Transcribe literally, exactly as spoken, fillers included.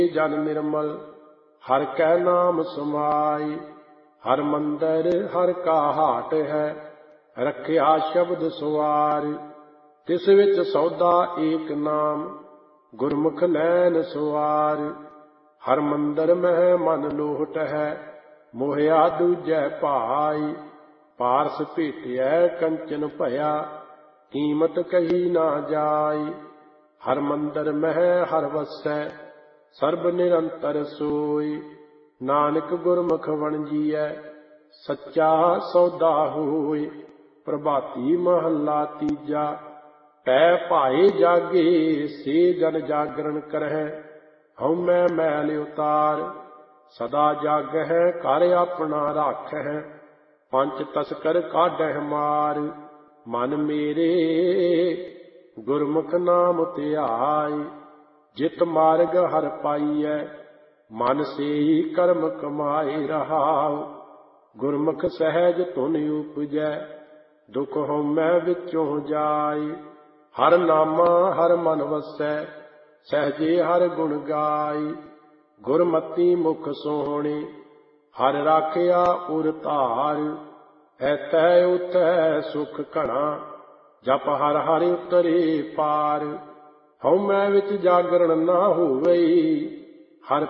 जन निर्मल हर कै नाम समाई। हर मंदिर हर का हाट है रखिया शब्द सवार। तिस विच सौदा एक नाम गुरमुख लैन सवार। हर मंदिर मह मन लोहट है मोहिया दूजै भाई। पारस भेटिया कंचन भया कीमत कही ना जाई। हर मंदिर मह हर वसै सर्ब निरंतर सोई। नानक गुरमुख वणजीਐ सच्चा सौदा होय। प्रभाती महला तीजा पै भाए जागे से जन जागरण करਹਿ। हउमੈ मैल उतार सदा जागਹਿ कर अपना राखਹਿ। पंच तस्कर काढਹਿ मार मन मेरे गुरमुख नाम ਧਿਆਈ। जित मार्ग हर पाइਐ मन से ही कर्म कमाए रहाउ। गुरमुख सहज धुन उपजै दुख हउमੈ विचों जाई। हर नामा हर मन वसै सहजे हर गुण गाई। गुरमति मुख सोहणी हर राखिया उर धार। ਐਤੈ ਉਤੈ ਸੁਖ ਘਣਾ ਜਪ ਹਰ ਹਰਿ ਉਤਰੇ ਪਾਰ। ਹਉਮੈ ਵਿੱਚ ਜਾਗਰਣ ਨਾ ਹੋਵਈ